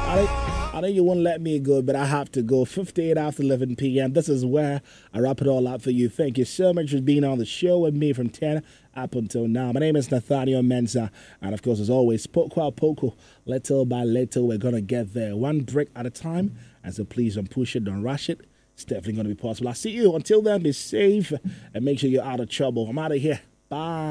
I know you won't let me go, but I have to go. 58 after 11 p.m. This is where I wrap it all up for you. Thank you so much for being on the show with me from 10 up until now. My name is Nathaniel Mensah. And of course, as always, poco a poco, little by little, we're going to get there. One brick at a time. And so please don't push it, don't rush it. It's definitely going to be possible. I'll see you. Until then, be safe and make sure you're out of trouble. I'm out of here. Bye.